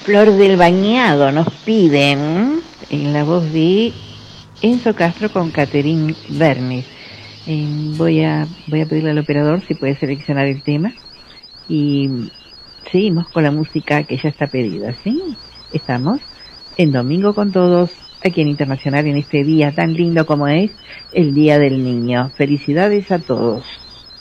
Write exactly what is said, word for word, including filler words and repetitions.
Flor del Bañado nos piden, en la voz de Enzo Castro con Catherine Bernis. Eh, voy a voy a pedirle al operador si puede seleccionar el tema y seguimos con la música que ya está pedida, ¿sí? Estamos en Domingo con Todos, aquí en Internacional, en este día tan lindo como es el Día del Niño. Felicidades a todos.